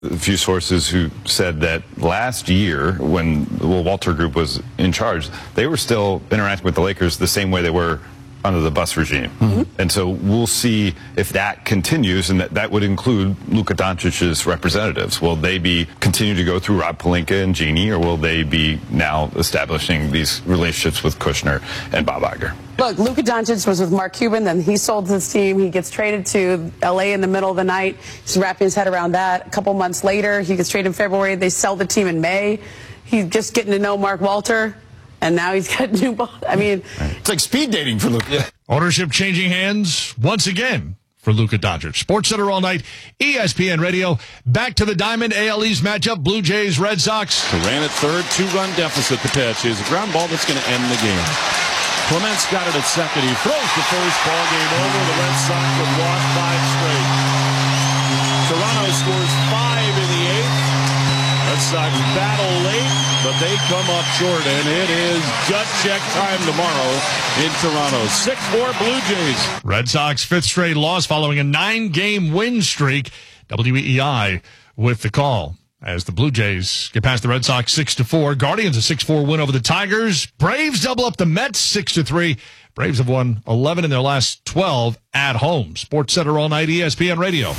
A few sources who said that last year, when the Walter Group was in charge, they were still interacting with the Lakers the same way they were under the Buss regime. And so we'll see if that continues, and that would include Luka Doncic's representatives. Will they be continue to go through Rob Pelinka and Jeannie, or will they be now establishing these relationships with Kushner and Bob Iger? Look, Luka Doncic was with Mark Cuban, then he sold his team. He gets traded to L.A. in the middle of the night. He's wrapping his head around that. A couple months later, he gets traded in February. They sell the team in May. He's just getting to know Mark Walter. And now he's got new ball. I mean, it's like speed dating for Luka. Yeah. Ownership changing hands once again for Luka Doncic. Sports Center all night, ESPN Radio. Back to the Diamond AL East matchup, Blue Jays, Red Sox. Ran at third, 2-run deficit. The pitch is a ground ball that's going to end the game. Clements got it at second. He throws the first ball game over. The Red Sox have lost 5 straight. Toronto scores 5 in the 8th. Red Sox battle late, but they come up short, and it is gut check time tomorrow in Toronto. 6-4 Blue Jays. Red Sox 5th straight loss following a 9-game win streak. WEEI with the call as the Blue Jays get past the Red Sox 6-4. Guardians a 6-4 win over the Tigers. Braves double up the Mets 6-3. Braves have won 11 in their last 12 at home. Sports Center all night, ESPN Radio.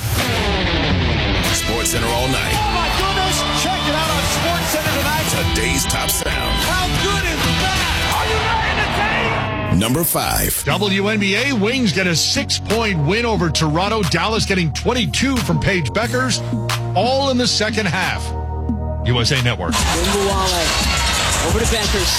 Sports Center all night. Oh my goodness! Check it out on Sports Center tonight. Today's top sound. How good is that? Are you ready to take? Number 5. WNBA Wings get a 6-point win over Toronto. Dallas getting 22 from Paige Beckers, all in the second half. USA Network. Wimbuwale over to Beckers.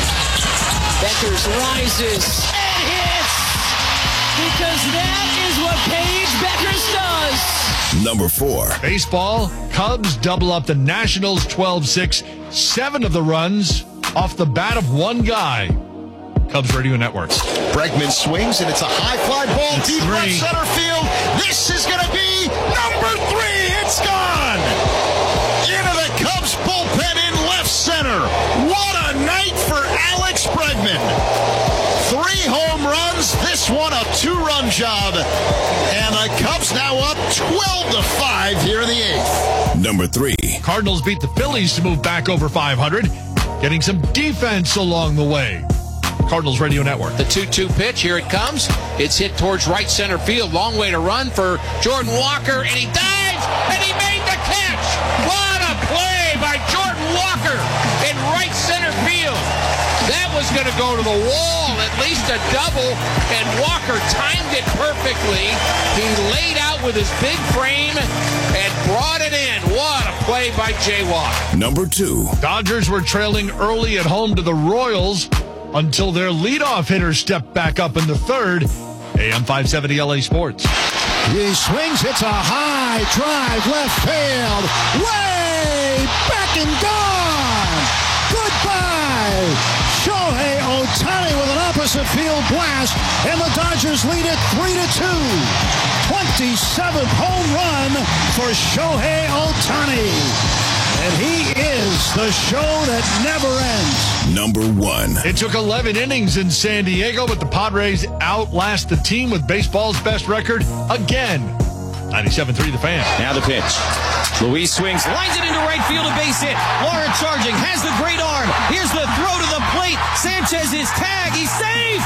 Beckers rises and hits, because that is what Paige Beckers does. Number 4. Baseball, Cubs double up the Nationals 12-6. 7 of the runs off the bat of one guy. Cubs Radio Network. Bregman swings, and it's a high fly ball deep right center field. This is going to be number 3. It's gone. Into the Cubs bullpen in left center. What a night for Alex Bregman. 3 home runs, this one a 2-run job. And the Cubs now up 12-5 here in the 8th. Number 3. Cardinals beat the Phillies to move back over 500, getting some defense along the way. Cardinals Radio Network. The 2-2 pitch, here it comes. It's hit towards right center field. Long way to run for Jordan Walker, and he dives, and he made the catch. What a play by Jordan Walker in right center field. That was going to go to the wall, at least a double, and Walker timed it perfectly. He laid out with his big frame and brought it in. What a play by Jay Walk. Number 2. Dodgers were trailing early at home to the Royals until their leadoff hitter stepped back up in the third. AM 570 LA Sports. He swings, it's a high drive left field. Way back and gone. Goodbye. Shohei Ohtani with an opposite field blast, and the Dodgers lead it 3-2. 27th home run for Shohei Ohtani. And he is the show that never ends. Number 1. It took 11 innings in San Diego, but the Padres outlast the team with baseball's best record again. 97.3 The Fan. Now the pitch. Luis swings, lines it into right field, a base hit. Laura charging, has the great arm. Here's the throw to the plate. Sanchez is tagged. He's safe.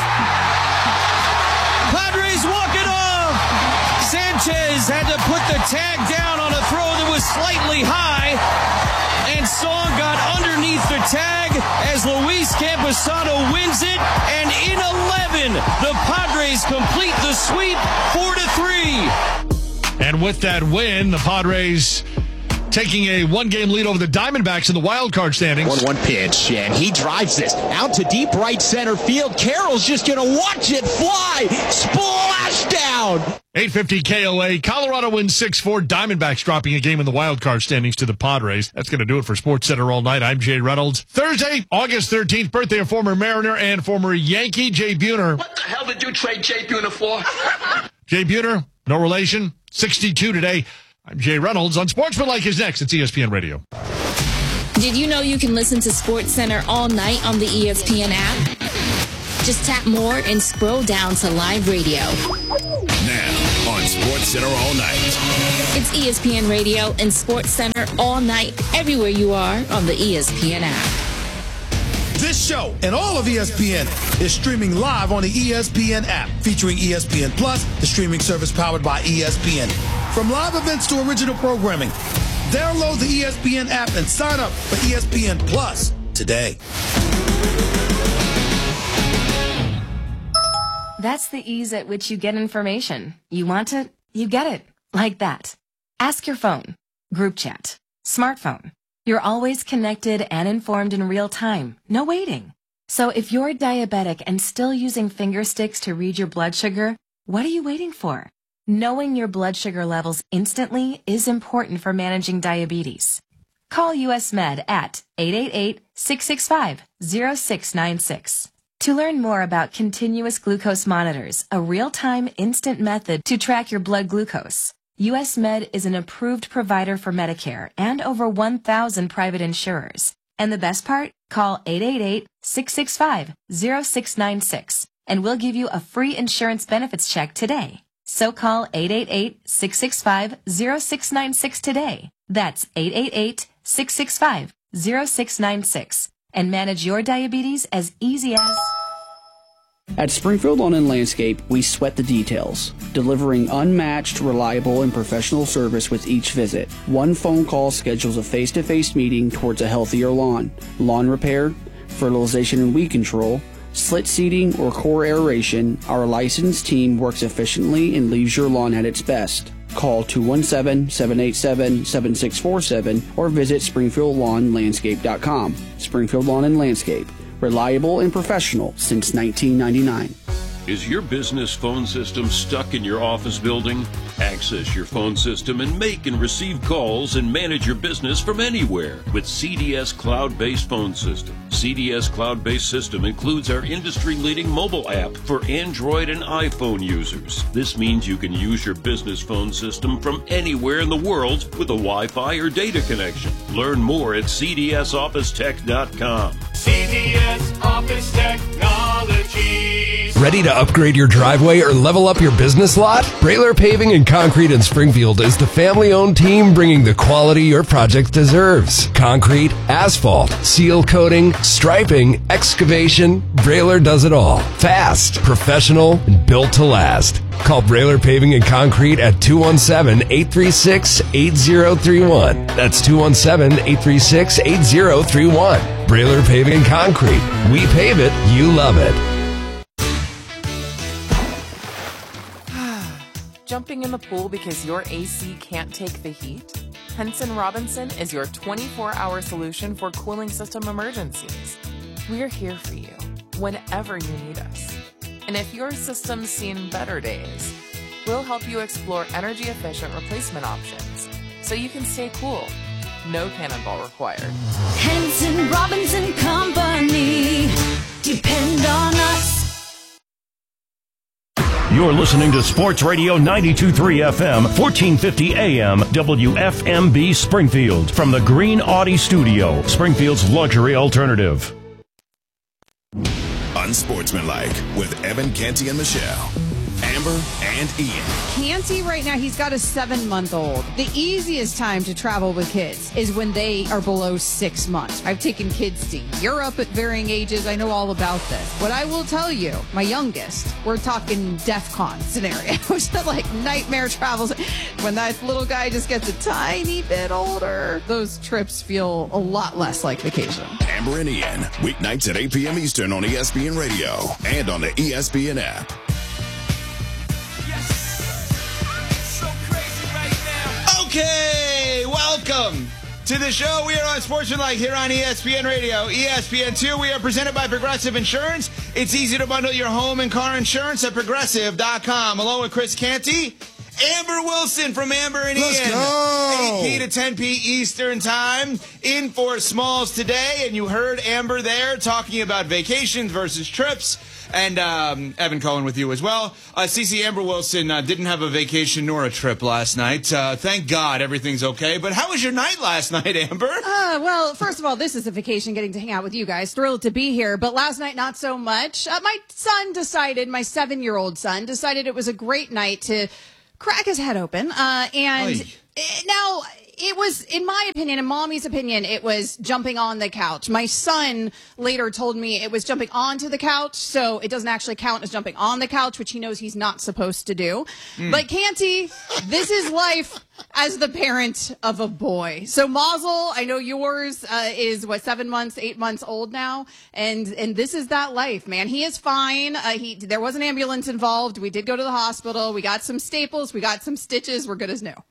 Padres walk it off. Sanchez had to put the tag down on a throw that was slightly high. And Song got underneath the tag as Luis Campusano wins it. And in 11, the Padres complete the sweep 4-3. And with that win, the Padres taking a 1-game lead over the Diamondbacks in the wild card standings. 1-1 pitch, and he drives this out to deep right center field. Carroll's just going to watch it fly. Splash down. 850 KOA. Colorado wins 6-4. Diamondbacks dropping a game in the wild card standings to the Padres. That's going to do it for Sports Center all night. I'm Jay Reynolds. Thursday, August 13th, birthday of former Mariner and former Yankee Jay Buhner. What the hell did you trade Jay Buhner for? Jay Buhner, no relation, 62 today. I'm Jay Reynolds on Sportsmanlike is next. It's ESPN Radio. Did you know you can listen to Sports Center all night on the ESPN app? Just tap more and scroll down to live radio. Now on Sports SportsCenter all night. It's ESPN Radio and SportsCenter all night, everywhere you are on the ESPN app. This show and all of ESPN is streaming live on the ESPN app, featuring ESPN Plus, the streaming service powered by ESPN. From live events to original programming, download the ESPN app and sign up for ESPN Plus today. That's the ease at which you get information. You want it, you get it. Like that. Ask your phone. Group chat. Smartphone. You're always connected and informed in real time. No waiting. So if you're diabetic and still using finger sticks to read your blood sugar, what are you waiting for? Knowing your blood sugar levels instantly is important for managing diabetes. Call US Med at 888-665-0696. To learn more about continuous glucose monitors, a real-time instant method to track your blood glucose, US Med is an approved provider for Medicare and over 1,000 private insurers. And the best part? Call 888-665-0696 and we'll give you a free insurance benefits check today. So call 888-665-0696 today. That's 888-665-0696 and manage your diabetes as easy as... At Springfield Lawn and Landscape, we sweat the details, delivering unmatched, reliable, and professional service with each visit. One phone call schedules a face-to-face meeting towards a healthier lawn. Lawn repair, fertilization and weed control, slit seeding, or core aeration, our licensed team works efficiently and leaves your lawn at its best. Call 217-787-7647 or visit SpringfieldLawnLandscape.com. Springfield Lawn and Landscape. Reliable and professional since 1999. Is your business phone system stuck in your office building? Access your phone system and make and receive calls and manage your business from anywhere with CDS Cloud-Based Phone System. CDS Cloud-Based System includes our industry-leading mobile app for Android and iPhone users. This means you can use your business phone system from anywhere in the world with a Wi-Fi or data connection. Learn more at cdsofficetech.com. CDS Office Technologies. Ready to upgrade your driveway or level up your business lot? Brailer Paving and Concrete in Springfield is the family-owned team bringing the quality your project deserves. Concrete, asphalt, seal coating, striping, excavation, Brailer does it all. Fast, professional, and built to last. Call Brailer Paving and Concrete at 217-836-8031. That's 217-836-8031. Brailer Paving and Concrete. We pave it, you love it. Jumping in the pool because your AC can't take the heat? Henson Robinson is your 24-hour solution for cooling system emergencies. We're here for you whenever you need us. And if your system's seen better days, we'll help you explore energy-efficient replacement options so you can stay cool. No cannonball required. Henson Robinson Company. Depend on us. You're listening to Sports Radio 92.3 FM, 1450 AM, WFMB Springfield. From the Green Audi Studio, Springfield's luxury alternative. Unsportsmanlike with Evan, Canty, and Michelle. Amber and Ian. Canty right now, he's got a 7-month-old. The easiest time to travel with kids is when they are below 6 months. I've taken kids to Europe at varying ages. I know all about this. What I will tell you, my youngest, we're talking DEFCON scenarios, like nightmare travels. When that little guy just gets a tiny bit older, those trips feel a lot less like vacation. Amber and Ian, weeknights at 8 p.m. Eastern on ESPN Radio and on the ESPN app. Okay, welcome to the show. We are on Sportsmanlike here on ESPN Radio. ESPN2, we are presented by Progressive Insurance. It's easy to bundle your home and car insurance at Progressive.com. Along with Chris Canty, Amber Wilson from Amber and Let's Ian. go. 8p to 10p Eastern Time in Fort Smalls today. And you heard Amber there talking about vacations versus trips. And Evan Cohen with you as well. CC Amber Wilson didn't have a vacation nor a trip last night. Thank God everything's okay. But how was your night last night, Amber? Well, first of all, this is a vacation getting to hang out with you guys. Thrilled to be here. But last night, not so much. My 7-year-old son decided it was a great night to crack his head open. And now it was, in my opinion, in Mommy's opinion, it was jumping on the couch. My son later told me it was jumping onto the couch, so it doesn't actually count as jumping on the couch, which he knows he's not supposed to do. But Canty, this is life as the parent of a boy. So Mazel, I know yours is 7 months, 8 months old now, and this is that life, man. He is fine. There was an ambulance involved. We did go to the hospital. We got some staples. We got some stitches. We're good as new.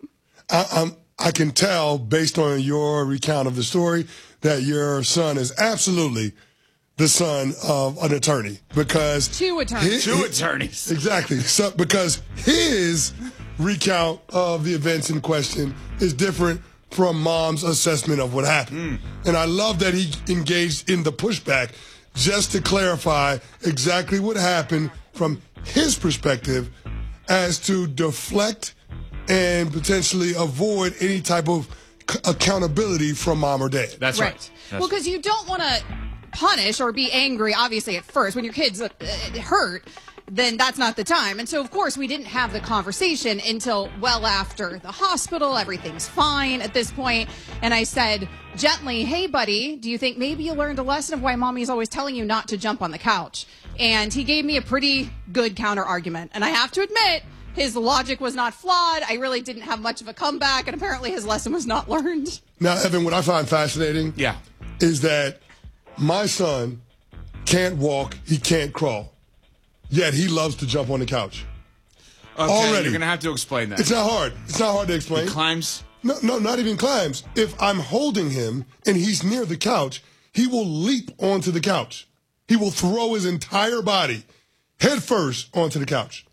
I can tell, based on your recount of the story, that your son is absolutely the son of an attorney. Because two attorneys. Exactly. So, because his recount of the events in question is different from Mom's assessment of what happened. And I love that he engaged in the pushback just to clarify exactly what happened from his perspective as to deflect and potentially avoid any type of accountability from mom or dad. That's right. Well, because you don't want to punish or be angry, obviously, at first. When your kid's hurt, then that's not the time. And so, of course, we didn't have the conversation until well after the hospital. Everything's fine at this point. And I said gently, hey, buddy, do you think maybe you learned a lesson of why Mommy's always telling you not to jump on the couch? And he gave me a pretty good counter argument. And I have to admit, his logic was not flawed. I really didn't have much of a comeback, and apparently his lesson was not learned. Now, Evan, what I find fascinating is that my son can't walk, he can't crawl, yet he loves to jump on the couch. Okay, already. You're going to have to explain that. It's not hard. It's not hard to explain. He climbs? No, not even climbs. If I'm holding him and he's near the couch, he will leap onto the couch. He will throw his entire body head first onto the couch.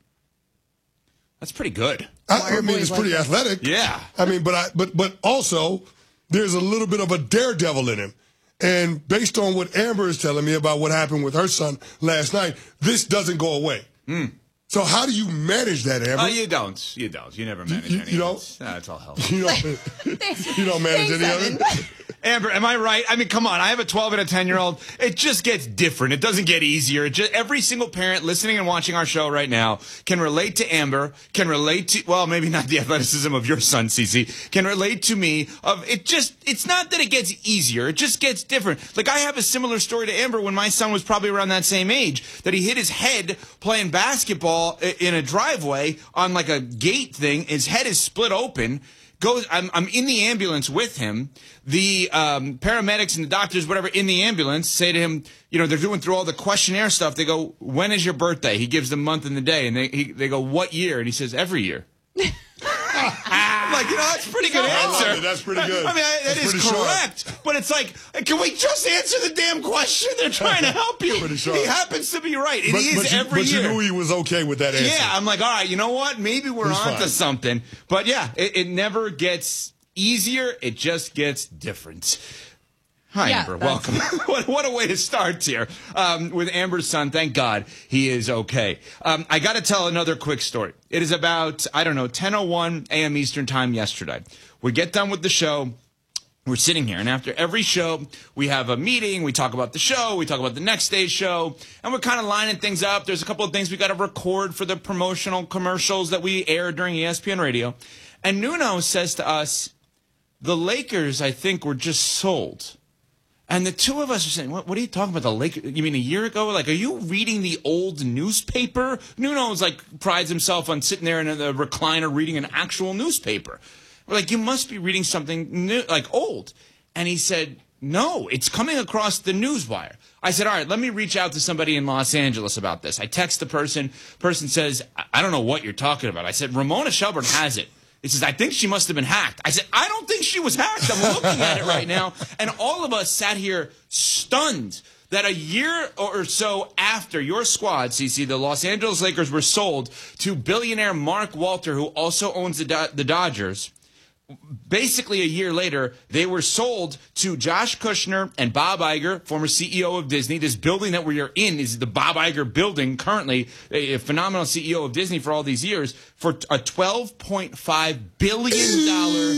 That's pretty good. I mean, it's pretty athletic. Yeah. I mean, but also there's a little bit of a daredevil in him. And based on what Amber is telling me about what happened with her son last night, this doesn't go away. So how do you manage that, Amber? You don't. You never manage any you of it. It's all hell. You don't manage any of it? Amber, am I right? I mean, come on. I have a 12 and a 10-year-old. It just gets different. It doesn't get easier. Every single parent listening and watching our show right now can relate to Amber, can relate to, well, maybe not the athleticism of your son, Cece, can relate to me. It's not that it gets easier. It just gets different. Like, I have a similar story to Amber when my son was probably around that same age, that he hit his head playing basketball in a driveway on like a gate thing. His head is split open. I'm in the ambulance with him. The paramedics and the doctors, whatever, in the ambulance say to him, they're doing through all the questionnaire stuff. They go, when is your birthday? He gives the month and the day. And they go, what year? And he says, every year. I'm like, that's a pretty good answer. That's pretty good. I mean, that is correct. Sharp. But it's like, can we just answer the damn question? They're trying to help you. He happens to be right. It is every year. But you knew he was okay with that answer. Yeah, I'm like, all right, you know what? Maybe we're onto something. But yeah, it never gets easier. It just gets different. Hi, Amber. Welcome. What a way to start here with Amber's son. Thank God he is okay. I got to tell another quick story. It is about, 10:01 a.m. Eastern time yesterday. We get done with the show. We're sitting here, and after every show, we have a meeting. We talk about the show. We talk about the next day's show, and we're kind of lining things up. There's a couple of things we got to record for the promotional commercials that we air during ESPN Radio. And Nuno says to us, the Lakers, I think, were just sold. And the two of us are saying, what are you talking about? The Lakers? You mean a year ago? Like, are you reading the old newspaper? Nuno's prides himself on sitting there in the recliner reading an actual newspaper. We're like, you must be reading something new, old. And he said, no, it's coming across the newswire. I said, all right, let me reach out to somebody in Los Angeles about this. I text the person. Person says, I don't know what you're talking about. I said, Ramona Shelburne has it. He says, I think she must have been hacked. I said, I don't think she was hacked. I'm looking at it right now. And all of us sat here stunned that a year or so after your squad, CC, the Los Angeles Lakers were sold to billionaire Mark Walter, who also owns the Dodgers. Basically, a year later, they were sold to Josh Kushner and Bob Iger, former CEO of Disney. This building that we are in is the Bob Iger building, currently a phenomenal CEO of Disney for all these years, for a $12.5 billion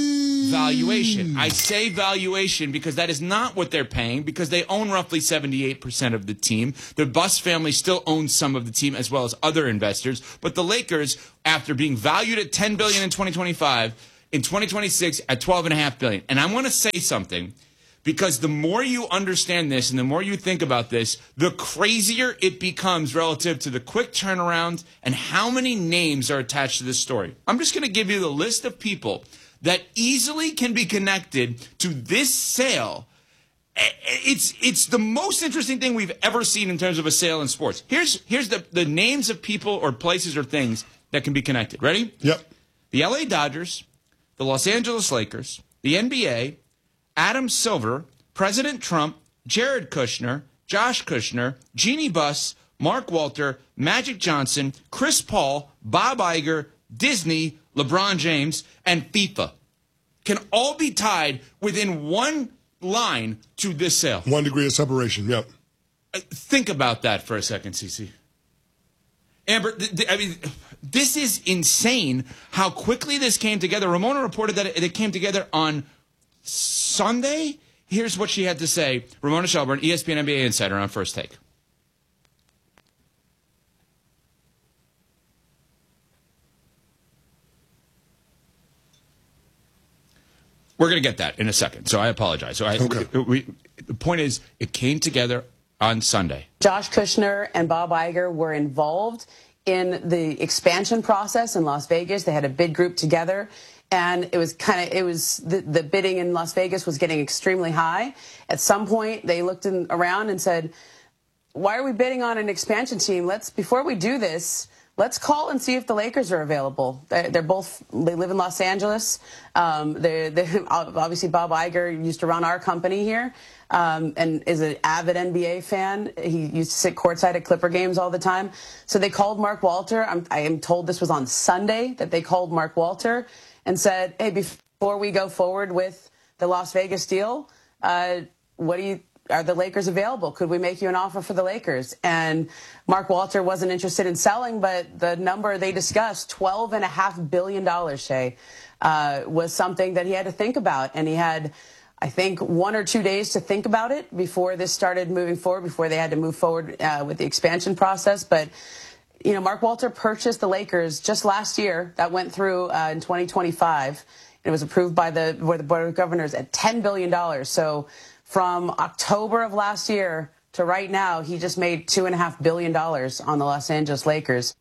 valuation. I say valuation because that is not what they're paying, because they own roughly 78% of the team. The Buss family still owns some of the team as well as other investors. But the Lakers, after being valued at $10 billion in 2025, in 2026 at $12.5 billion. And I want to say something, because the more you understand this and the more you think about this, the crazier it becomes relative to the quick turnaround and how many names are attached to this story. I'm just going to give you the list of people that easily can be connected to this sale. It's the most interesting thing we've ever seen in terms of a sale in sports. Here's the names of people or places or things that can be connected. Ready? Yep. The LA Dodgers, the Los Angeles Lakers, the NBA, Adam Silver, President Trump, Jared Kushner, Josh Kushner, Jeannie Buss, Mark Walter, Magic Johnson, Chris Paul, Bob Iger, Disney, LeBron James, and FIFA can all be tied within one line to this sale. 1 degree of separation, yep. Think about that for a second, CC. Amber, I mean, this is insane how quickly this came together. Ramona reported that it came together on Sunday. Here's what she had to say. Ramona Shelburne, ESPN NBA insider on First Take. We're going to get that in a second, so I apologize. So the point is, it came together on Sunday. Josh Kushner and Bob Iger were involved in the expansion process in Las Vegas. They had a bid group together. And it was the bidding in Las Vegas was getting extremely high. At some point, they looked around and said, why are we bidding on an expansion team? Before we do this, let's call and see if the Lakers are available. They live in Los Angeles. Obviously, Bob Iger used to run our company here and is an avid NBA fan. He used to sit courtside at Clipper games all the time. So they called Mark Walter. I am told this was on Sunday that they called Mark Walter and said, hey, before we go forward with the Las Vegas deal, are the Lakers available? Could we make you an offer for the Lakers? And Mark Walter wasn't interested in selling, but the number they discussed, $12.5 billion, Shay, was something that he had to think about. And he had, I think, 1 or 2 days to think about it before this started moving forward, before they had to move forward with the expansion process. But you know, Mark Walter purchased the Lakers just last year. That went through in 2025. It was approved by the Board of Governors at $10 billion. So from October of last year to right now, he just made $2.5 billion on the Los Angeles Lakers.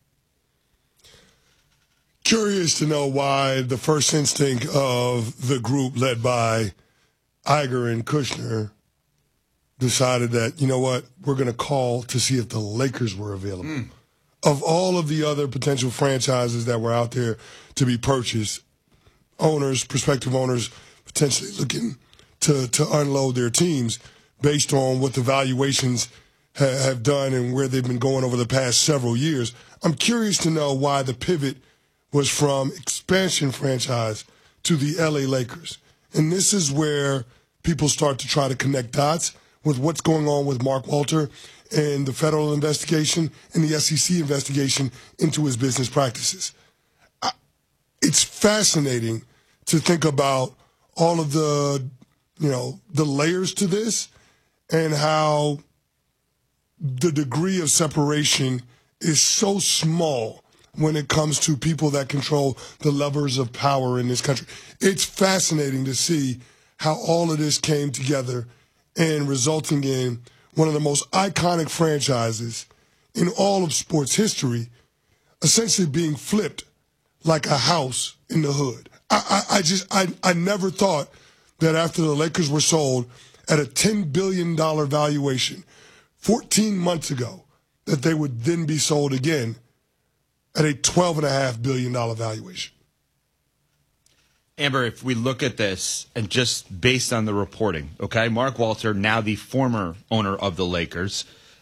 Curious to know why the first instinct of the group led by Iger and Kushner decided that, you know what, we're going to call to see if the Lakers were available. Of all of the other potential franchises that were out there to be purchased, prospective owners potentially looking to unload their teams based on what the valuations have done and where they've been going over the past several years. I'm curious to know why the pivot was from expansion franchise to the LA Lakers. And this is where people start to try to connect dots with what's going on with Mark Walter and the federal investigation and the SEC investigation into his business practices. It's fascinating to think about all of the layers to this and how the degree of separation is so small when it comes to people that control the levers of power in this country. It's fascinating to see how all of this came together and resulting in one of the most iconic franchises in all of sports history essentially being flipped like a house in the hood. I never thought that after the Lakers were sold at a $10 billion valuation 14 months ago, that they would then be sold again at a $12.5 billion valuation. Amber, if we look at this and just based on the reporting, okay, Mark Walter, now the former owner of the Lakers,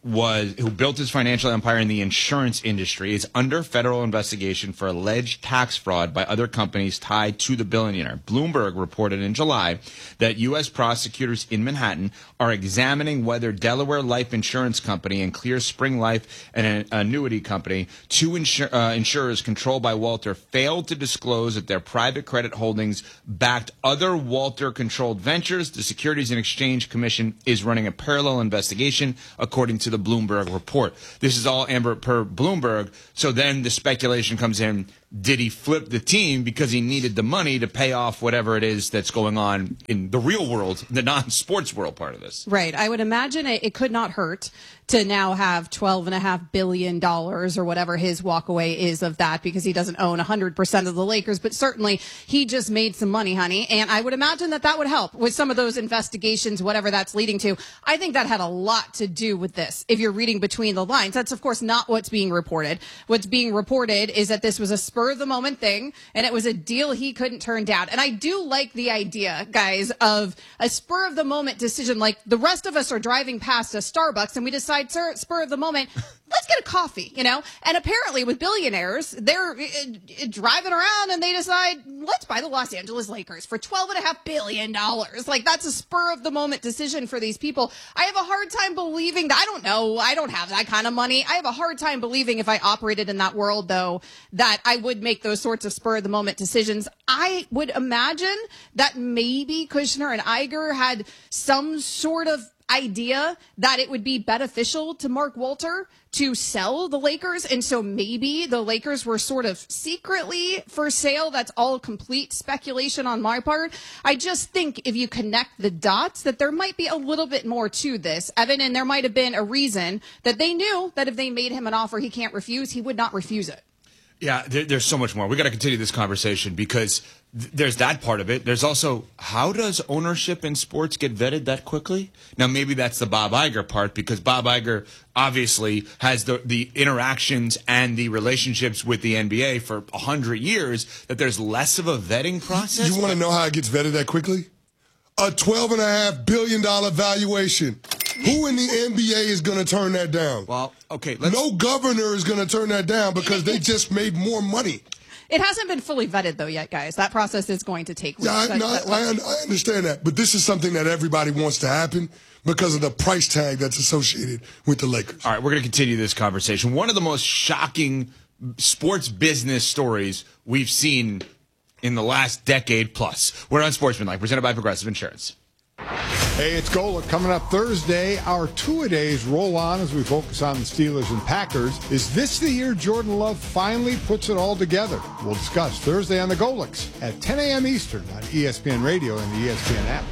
who built his financial empire in the insurance industry, is under federal investigation for alleged tax fraud by other companies tied to the billionaire. Bloomberg reported in July that U.S. prosecutors in Manhattan are examining whether Delaware Life Insurance Company and Clear Spring Life, an annuity company, two insurers controlled by Walter, failed to disclose that their private credit holdings backed other Walter-controlled ventures. The Securities and Exchange Commission is running a parallel investigation, according to the Bloomberg report. This is all, Amber, per Bloomberg. So then the speculation comes in, did he flip the team because he needed the money to pay off whatever it is that's going on in the real world, the non-sports world part of this? Right. I would imagine it could not hurt to now have $12.5 billion or whatever his walkaway is of that, because he doesn't own 100% of the Lakers, but certainly he just made some money, honey. And I would imagine that would help with some of those investigations, whatever that's leading to. I think that had a lot to do with this. If you're reading between the lines, that's of course not what's being reported. What's being reported is that this was a spur of the moment thing, and it was a deal he couldn't turn down. And I do like the idea, guys, of a spur of the moment decision. Like the rest of us are driving past a Starbucks and we decide, spur of the moment, let's get a coffee, And apparently with billionaires, they're driving around and they decide, let's buy the Los Angeles Lakers for $12.5 billion. Like, that's a spur of the moment decision for these people. I have a hard time believing that. I don't know. I don't have that kind of money. I have a hard time believing, if I operated in that world, though, that I would make those sorts of spur of the moment decisions. I would imagine that maybe Kushner and Iger had some sort of idea that it would be beneficial to Mark Walter to sell the Lakers, and so maybe the Lakers were sort of secretly for sale. That's all complete speculation on my part. I just think if you connect the dots, that there might be a little bit more to this, Evan, and there might have been a reason that they knew that if they made him an offer he can't refuse, he would not refuse it. Yeah, there's so much more. We got to continue this conversation because there's that part of it. There's also, how does ownership in sports get vetted that quickly? Now, maybe that's the Bob Iger part, because Bob Iger obviously has the interactions and the relationships with the NBA for 100 years, that there's less of a vetting process. You want to know how it gets vetted that quickly? A $12.5 billion valuation. Who in the NBA is going to turn that down? Well, okay. No governor is going to turn that down because they just made more money. It hasn't been fully vetted, though, yet, guys. That process is going to take weeks. Yeah, I understand that. But this is something that everybody wants to happen because of the price tag that's associated with the Lakers. All right, we're going to continue this conversation. One of the most shocking sports business stories we've seen in the last decade plus. We're on Sportsmanlike, presented by Progressive Insurance. Hey, it's Golic. Coming up Thursday, our two-a-days roll on as we focus on the Steelers and Packers. Is this the year Jordan Love finally puts it all together? We'll discuss Thursday on the Golics at 10 a.m. Eastern on ESPN Radio and the ESPN app.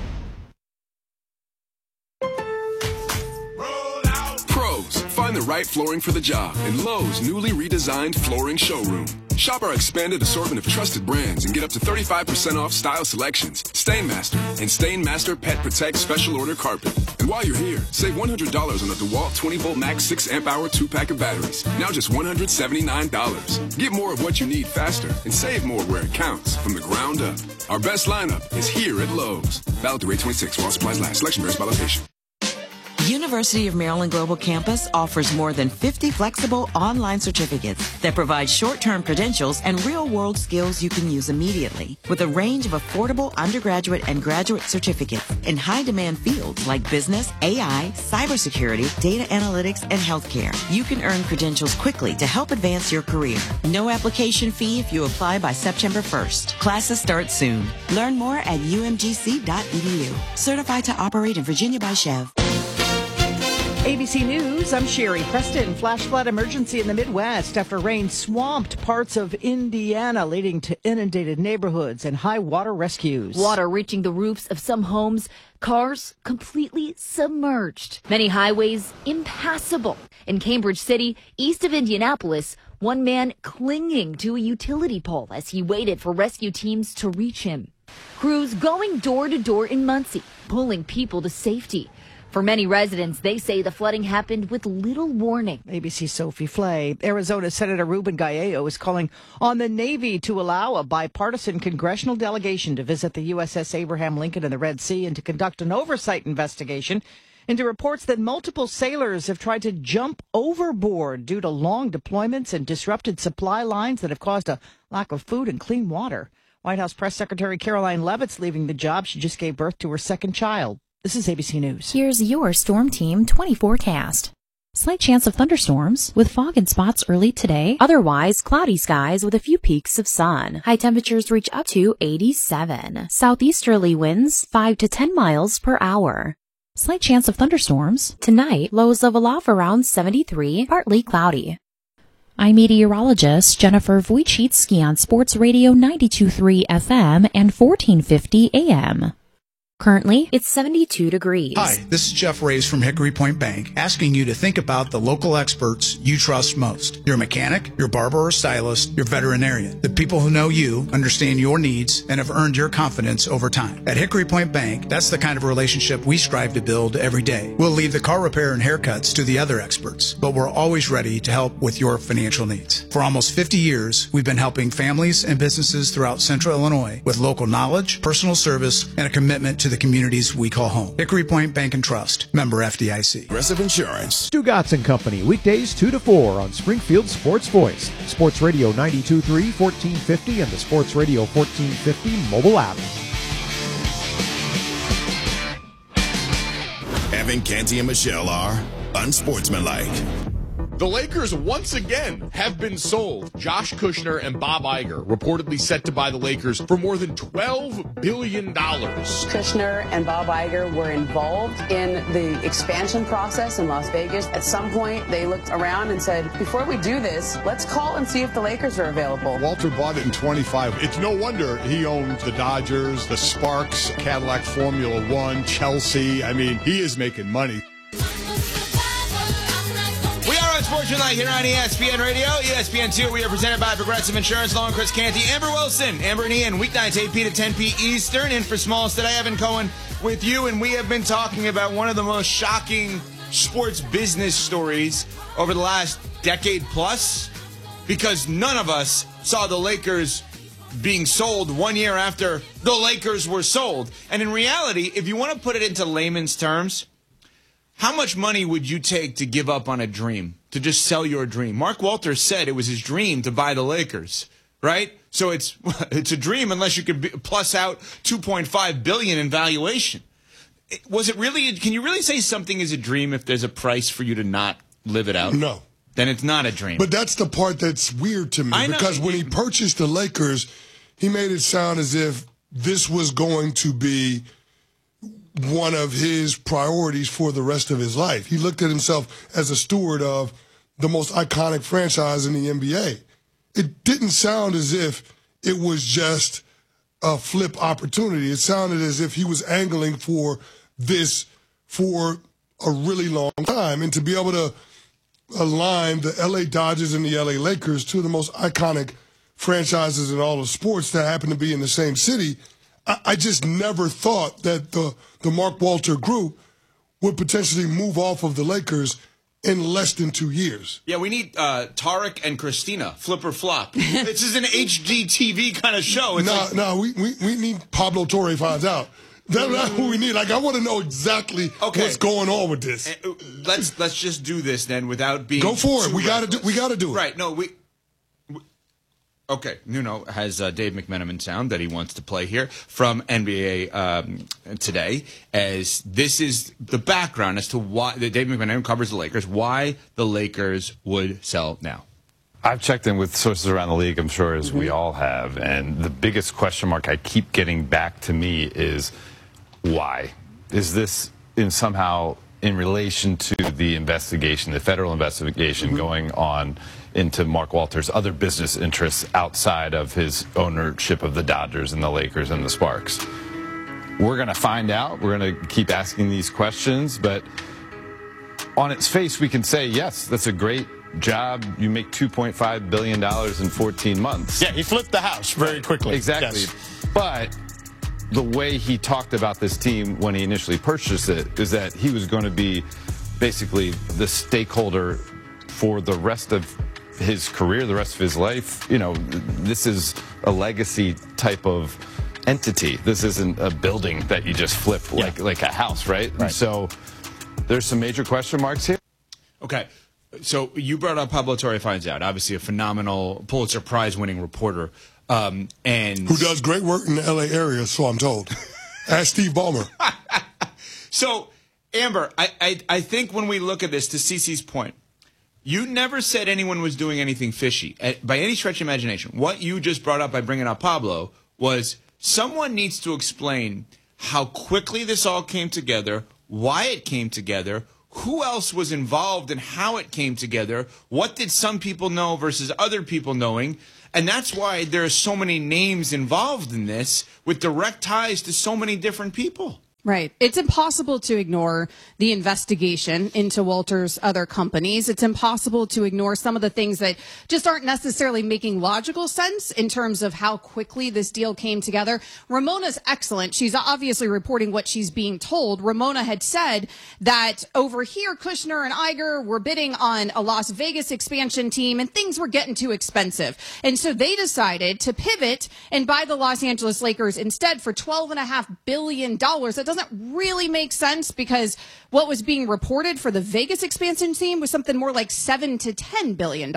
Pros, find the right flooring for the job in Lowe's newly redesigned flooring showroom. Shop our expanded assortment of trusted brands and get up to 35% off style selections, Stainmaster, and Stainmaster Pet Protect Special Order Carpet. And while you're here, save $100 on the DeWalt 20-volt max 6-amp-hour 2-pack of batteries. Now just $179. Get more of what you need faster and save more where it counts from the ground up. Our best lineup is here at Lowe's. Valid through 8/26 while supplies last. Selection varies by location. University of Maryland Global Campus offers more than 50 flexible online certificates that provide short-term credentials and real-world skills you can use immediately. With a range of affordable undergraduate and graduate certificates in high-demand fields like business, AI, cybersecurity, data analytics, and healthcare, you can earn credentials quickly to help advance your career. No application fee if you apply by September 1st. Classes start soon. Learn more at umgc.edu. Certified to operate in Virginia by Chev. ABC News, I'm Sherry Preston. Flash flood emergency in the Midwest after rain swamped parts of Indiana, leading to inundated neighborhoods and high water rescues. Water reaching the roofs of some homes, cars completely submerged. Many highways impassable. In Cambridge City, east of Indianapolis, one man clinging to a utility pole as he waited for rescue teams to reach him. Crews going door to door in Muncie, pulling people to safety. For many residents, they say the flooding happened with little warning. ABC Sophie Flay. Arizona Senator Ruben Gallo is calling on the Navy to allow a bipartisan congressional delegation to visit the USS Abraham Lincoln in the Red Sea and to conduct an oversight investigation into reports that multiple sailors have tried to jump overboard due to long deployments and disrupted supply lines that have caused a lack of food and clean water. White House Press Secretary Caroline Leavitt's leaving the job. She just gave birth to her second child. This is ABC News. Here's your Storm Team 20 forecast. Slight chance of thunderstorms with fog and spots early today. Otherwise, cloudy skies with a few peaks of sun. High temperatures reach up to 87. Southeasterly winds 5 to 10 miles per hour. Slight chance of thunderstorms. Tonight, lows level off around 73, partly cloudy. I'm meteorologist Jennifer Wojcicki on Sports Radio 92.3 FM and 1450 AM. Currently, it's 72 degrees. Hi, this is Jeff Reyes from Hickory Point Bank, asking you to think about the local experts you trust most. Your mechanic, your barber or stylist, your veterinarian. The people who know you, understand your needs, and have earned your confidence over time. At Hickory Point Bank, that's the kind of relationship we strive to build every day. We'll leave the car repair and haircuts to the other experts, but we're always ready to help with your financial needs. For almost 50 years, we've been helping families and businesses throughout Central Illinois with local knowledge, personal service, and a commitment to the communities we call home. Hickory Point Bank and Trust, member FDIC. Progressive Insurance. Stu Gotts & Company, weekdays 2 to 4 on Springfield Sports Voice, Sports Radio 92.3, 1450, and the Sports Radio 1450 mobile app. Evan, Canty, and Michelle are unsportsmanlike. The Lakers once again have been sold. Josh Kushner and Bob Iger reportedly set to buy the Lakers for more than $12 billion. Kushner and Bob Iger were involved in the expansion process in Las Vegas. At some point, they looked around and said, before we do this, let's call and see if the Lakers are available. Walter bought it in 25. It's no wonder he owned the Dodgers, the Sparks, Cadillac Formula One, Chelsea. I mean, he is making money. Sportsmanlike here on ESPN Radio, ESPN2. We are presented by Progressive Insurance. Lauren, Chris Canty, Amber Wilson, Amber and Ian, weeknights 8 p to 10 p Eastern. In for Smalls today, Evan Cohen with you, and we have been talking about one of the most shocking sports business stories over the last decade plus, because none of us saw the Lakers being sold 1 year after the Lakers were sold. And in reality, if you want to put it into layman's terms, how much money would you take to give up on a dream, to just sell your dream? Mark Walters said it was his dream to buy the Lakers, right? So it's a dream unless you could plus out $2.5 billion in valuation. Was it really? Can you really say something is a dream if there's a price for you to not live it out? No. Then it's not a dream. But that's the part that's weird to me, because when he purchased the Lakers, he made it sound as if this was going to be one of his priorities for the rest of his life. He looked at himself as a steward of the most iconic franchise in the NBA. It didn't sound as if it was just a flip opportunity. It sounded as if he was angling for this for a really long time. And to be able to align the LA Dodgers and the LA Lakers, two of the most iconic franchises in all of sports that happen to be in the same city, I just never thought that the Mark Walter group would potentially move off of the Lakers in less than 2 years. Yeah, we need Tarek and Christina, flip or flop. This is an HGTV kind of show. We need Pablo Torre finds out. That's not who we need. Like, I want to know exactly what's going on with this. Let's just do this then without being. Go for it. We got to do it. Right. No, Okay, Nuno has Dave McMenamin sound that he wants to play here from NBA Today, as this is the background as to why Dave McMenamin covers the Lakers, why the Lakers would sell now. I've checked in with sources around the league, I'm sure, as we all have, and the biggest question mark I keep getting back to me is why? Is this somehow in relation to the investigation, the federal investigation going on into Mark Walters' other business interests outside of his ownership of the Dodgers and the Lakers and the Sparks? We're going to find out. We're going to keep asking these questions, but on its face, we can say, yes, that's a great job. You make $2.5 billion in 14 months. Yeah, he flipped the house very quickly. Exactly. Yes. But the way he talked about this team when he initially purchased it is that he was going to be basically the stakeholder for the rest of his career, the rest of his life. You know, this is a legacy type of entity. This isn't a building that you just flip like a house, right? Right. So there's some major question marks here. Okay. So you brought up Pablo Torre Finds Out, obviously a phenomenal Pulitzer Prize-winning reporter. And who does great work in the L.A. area, so I'm told. Ask Steve Ballmer. So, Amber, I think when we look at this, to Cece's point, you never said anyone was doing anything fishy by any stretch of imagination. What you just brought up by bringing up Pablo was someone needs to explain how quickly this all came together, why it came together, who else was involved and how it came together, what did some people know versus other people knowing, and that's why there are so many names involved in this with direct ties to so many different people. Right. It's impossible to ignore the investigation into Walter's other companies. It's impossible to ignore some of the things that just aren't necessarily making logical sense in terms of how quickly this deal came together. Ramona's excellent. She's obviously reporting what she's being told. Ramona had said that over here, Kushner and Iger were bidding on a Las Vegas expansion team and things were getting too expensive. And so they decided to pivot and buy the Los Angeles Lakers instead for $12.5 billion. That doesn't really make sense because what was being reported for the Vegas expansion team was something more like $7 to $10 billion.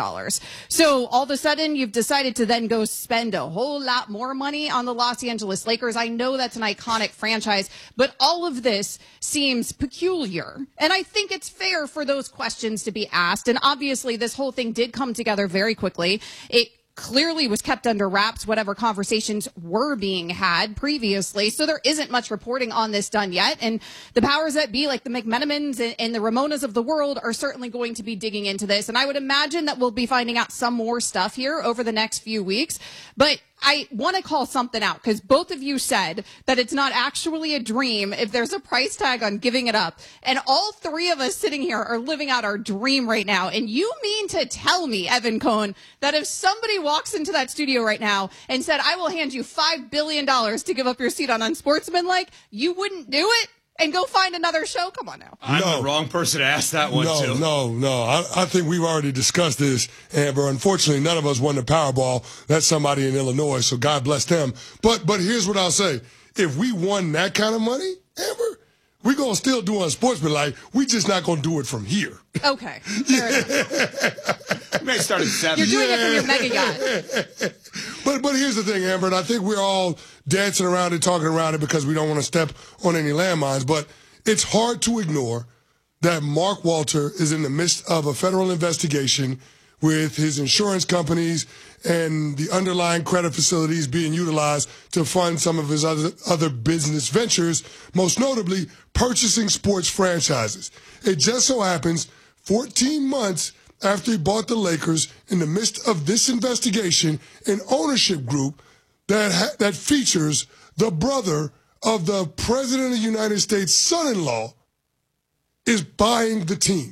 So all of a sudden you've decided to then go spend a whole lot more money on the Los Angeles Lakers. I know that's an iconic franchise, but all of this seems peculiar. And I think it's fair for those questions to be asked. And obviously this whole thing did come together very quickly. It clearly was kept under wraps, whatever conversations were being had previously. So there isn't much reporting on this done yet. And the powers that be, like the McMenamins and the Ramonas of the world, are certainly going to be digging into this. And I would imagine that we'll be finding out some more stuff here over the next few weeks. But I want to call something out because both of you said that it's not actually a dream if there's a price tag on giving it up. And all three of us sitting here are living out our dream right now. And you mean to tell me, Evan Cohen, that if somebody walks into that studio right now and said, I will hand you $5 billion to give up your seat on Unsportsmanlike, you wouldn't do it? And go find another show? Come on now. I'm the wrong person to ask that one, too. No. I think we've already discussed this, Amber. Unfortunately, none of us won the Powerball. That's somebody in Illinois, so God bless them. But here's what I'll say. If we won that kind of money, Amber, we're going to still do Unsportsmanlike. We just not going to do it from here. Okay. Fair enough. You may start at 7. You're doing it from your mega yacht. But here's the thing, Amber, and I think we're all dancing around it, talking around it because we don't want to step on any landmines, but it's hard to ignore that Mark Walter is in the midst of a federal investigation with his insurance companies and the underlying credit facilities being utilized to fund some of his other business ventures, most notably purchasing sports franchises. It just so happens 14 months after he bought the Lakers, in the midst of this investigation, an ownership group that features the brother of the President of the United States' son-in-law is buying the team.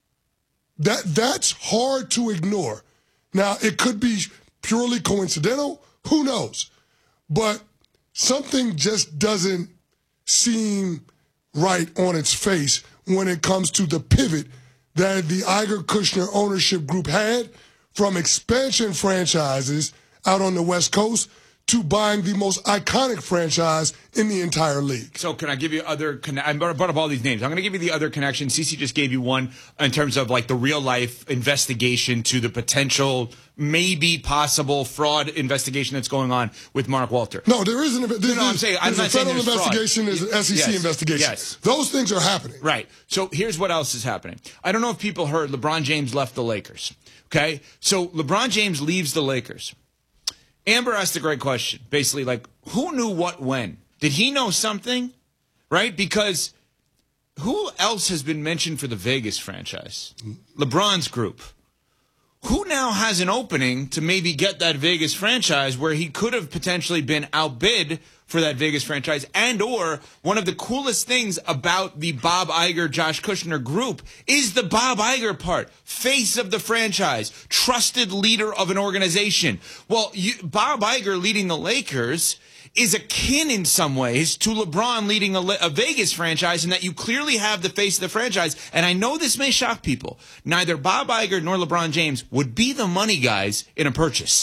That's hard to ignore. Now, it could be purely coincidental. Who knows? But something just doesn't seem right on its face when it comes to the pivot that the Iger-Kushner ownership group had from expansion franchises out on the West Coast to buying the most iconic franchise in the entire league. So can I give you other I brought up all these names. I'm going to give you the other connections. Cece just gave you one in terms of like the real-life investigation to the potential, maybe possible fraud investigation that's going on with Mark Walter. No, there isn't. I'm saying I'm not saying there's investigation. There's an SEC investigation. Yes. Those things are happening. Right. So here's what else is happening. I don't know if people heard LeBron James left the Lakers. Okay? So LeBron James leaves the Lakers. Amber asked a great question. Basically, like, who knew what when? Did he know something? Right? Because who else has been mentioned for the Vegas franchise? LeBron's group. Who now has an opening to maybe get that Vegas franchise where he could have potentially been outbid for that Vegas franchise? And or one of the coolest things about the Bob Iger, Josh Kushner group is the Bob Iger part. Face of the franchise. Trusted leader of an organization. Well, Bob Iger leading the Lakers is akin in some ways to LeBron leading a Vegas franchise in that you clearly have the face of the franchise. And I know this may shock people. Neither Bob Iger nor LeBron James would be the money guys in a purchase.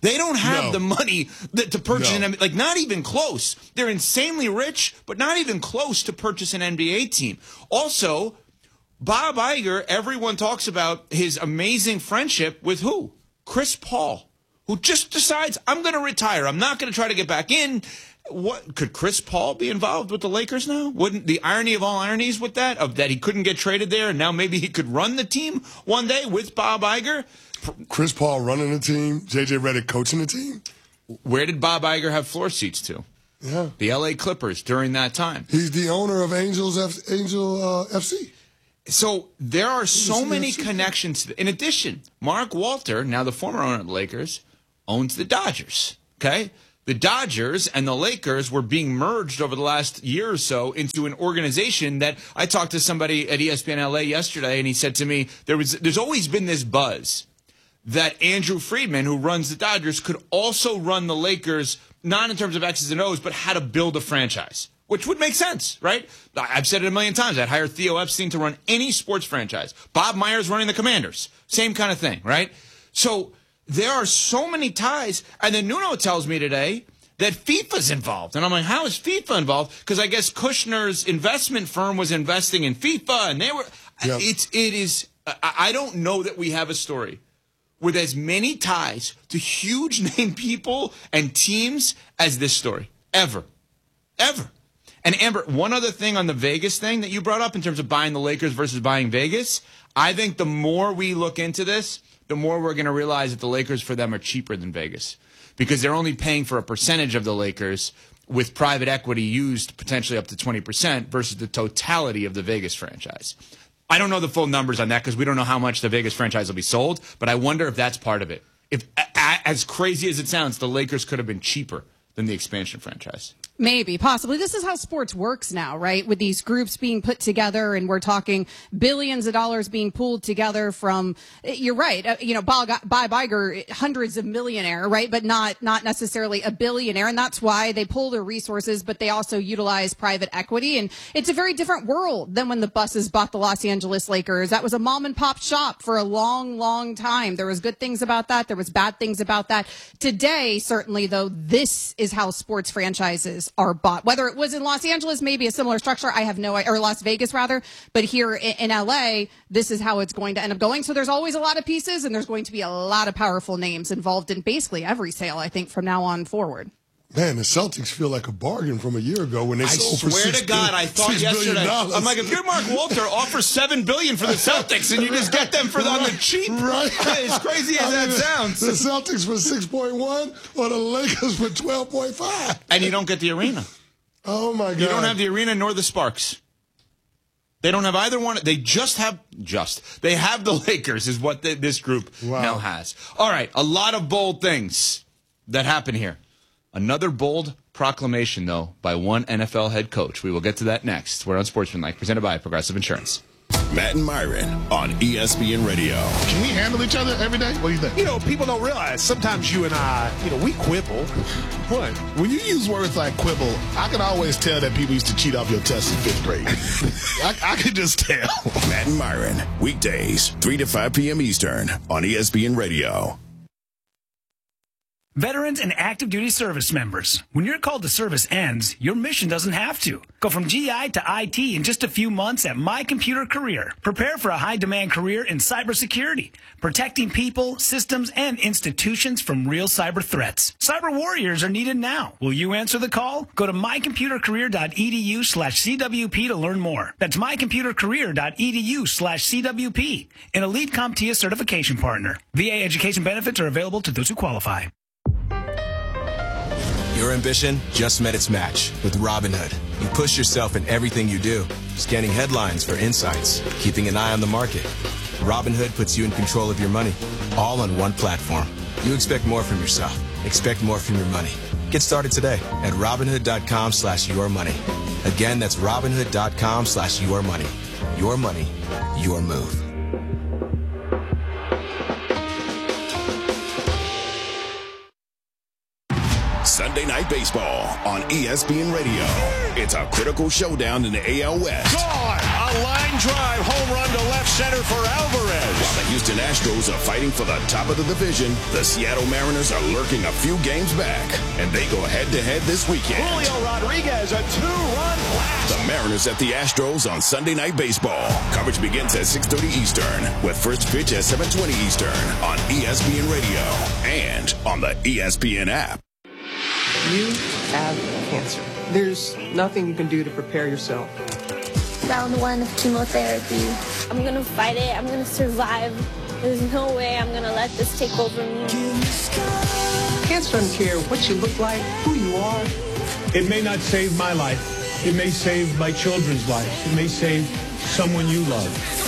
They don't have the money to purchase an NBA. Like, not even close. They're insanely rich, but not even close to purchase an NBA team. Also, Bob Iger, everyone talks about his amazing friendship with who? Chris Paul, who just decides, I'm going to retire. I'm not going to try to get back in. What could Chris Paul be involved with the Lakers now? Wouldn't the irony of all ironies with that, of that he couldn't get traded there, and now maybe he could run the team one day with Bob Iger? Chris Paul running the team, J.J. Redick coaching the team. Where did Bob Iger have floor seats to? Yeah, the L.A. Clippers during that time. He's the owner of Angel FC. So there are so many connections. In addition, Mark Walter, now the former owner of the Lakers, owns the Dodgers. Okay? The Dodgers and the Lakers were being merged over the last year or so into an organization that I talked to somebody at ESPN LA yesterday, and he said to me, there's always been this buzz that Andrew Friedman, who runs the Dodgers, could also run the Lakers, not in terms of X's and O's, but how to build a franchise, which would make sense, right? I've said it a million times. I'd hire Theo Epstein to run any sports franchise. Bob Myers running the Commanders. Same kind of thing, right? So there are so many ties. And then Nuno tells me today that FIFA's involved. And I'm like, how is FIFA involved? Because I guess Kushner's investment firm was investing in FIFA, and they were. Yep. It is. I don't know that we have a story with as many ties to huge name people and teams as this story. Ever. And Amber, one other thing on the Vegas thing that you brought up in terms of buying the Lakers versus buying Vegas, I think the more we look into this, the more we're going to realize that the Lakers for them are cheaper than Vegas, because they're only paying for a percentage of the Lakers, with private equity used potentially up to 20% versus the totality of the Vegas franchise. I don't know the full numbers on that because we don't know how much the Vegas franchise will be sold, but I wonder if that's part of it. If, as crazy as it sounds, the Lakers could have been cheaper than the expansion franchise. Maybe, possibly. This is how sports works now, right? With these groups being put together, and we're talking billions of dollars being pooled together from, you're right, Bob Iger, hundreds of millionaire, right? But not necessarily a billionaire. And that's why they pool their resources, but they also utilize private equity. And it's a very different world than when the Buses bought the Los Angeles Lakers. That was a mom and pop shop for a long, long time. There was good things about that. There was bad things about that. Today, certainly, though, this is how sports franchises are bought. Whether it was in Los Angeles, maybe a similar structure, I have no idea, or Las Vegas rather, but here in LA, this is how it's going to end up going. So there's always a lot of pieces, and there's going to be a lot of powerful names involved in basically every sale, I think, from now on forward. Man, the Celtics feel like a bargain from a year ago when they sold for $6 billion. I swear to God, I thought yesterday, I'm like, if you're Mark Walter, offer $7 billion for the Celtics, and you just get them for on the cheap. Right. As crazy as that sounds. The Celtics for 6.1 or the Lakers for 12.5. And you don't get the arena. Oh, my God. You don't have the arena nor the Sparks. They don't have either one. They they have the Lakers is what this group now has. All right, a lot of bold things that happen here. Another bold proclamation, though, by one NFL head coach. We will get to that next. We're on Sportsmanlike, presented by Progressive Insurance. Matt and Myron on ESPN Radio. Can we handle each other every day? What do you think? People don't realize sometimes you and I, we quibble. What? When you use words like quibble, I can always tell that people used to cheat off your test in 5th grade. I can just tell. Matt and Myron, weekdays, 3 to 5 p.m. Eastern on ESPN Radio. Veterans and active duty service members, when your call to service ends, your mission doesn't have to. Go from GI to IT in just a few months at My Computer Career. Prepare for a high-demand career in cybersecurity, protecting people, systems, and institutions from real cyber threats. Cyber warriors are needed now. Will you answer the call? Go to mycomputercareer.edu/CWP to learn more. That's mycomputercareer.edu/CWP, an elite CompTIA certification partner. VA education benefits are available to those who qualify. Your ambition just met its match with Robinhood. You push yourself in everything you do, scanning headlines for insights, keeping an eye on the market. Robinhood puts you in control of your money, all on one platform. You expect more from yourself. Expect more from your money. Get started today at Robinhood.com/yourmoney. Again, that's Robinhood.com/yourmoney. Your money, your move. Sunday Night Baseball on ESPN Radio. It's a critical showdown in the AL West. God, A line drive home run to left center for Alvarez. While the Houston Astros are fighting for the top of the division, the Seattle Mariners are lurking a few games back, and they go head-to-head this weekend. Julio Rodriguez, a two-run blast. The Mariners at the Astros on Sunday Night Baseball. Coverage begins at 6:30 Eastern, with first pitch at 7:20 Eastern on ESPN Radio and on the ESPN app. You have cancer. There's nothing you can do to prepare yourself. Round 1 of chemotherapy. I'm gonna fight it. I'm gonna survive. There's no way I'm gonna let this take over me. Cancer doesn't care what you look like, who you are. It may not save my life. It may save my children's lives. It may save someone you love.